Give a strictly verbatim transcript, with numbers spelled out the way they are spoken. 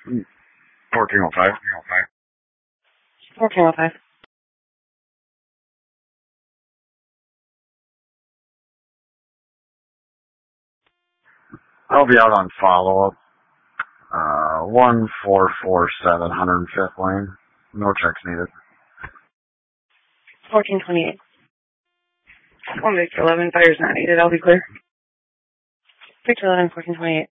fourteen oh five. fourteen oh five. I'll be out on follow-up. Uh, one four four seven, one hundred fifth Lane. No checks needed. fourteen twenty-eight. one Victor eleven, fire's not needed. I'll be clear. Victor eleven, fourteen twenty-eight.